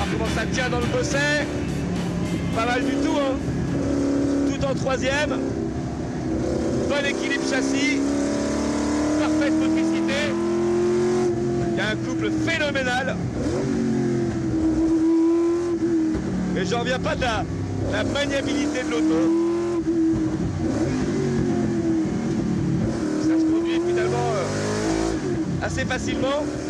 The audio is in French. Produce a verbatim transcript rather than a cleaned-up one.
comment ça tient dans le bosset. Pas mal du tout, hein. Tout en troisième. Bon équilibre châssis. Parfaite motricité. Il y a un couple phénoménal. Et j'en reviens pas de la, la maniabilité de l'auto. Ça se conduit finalement euh, assez facilement.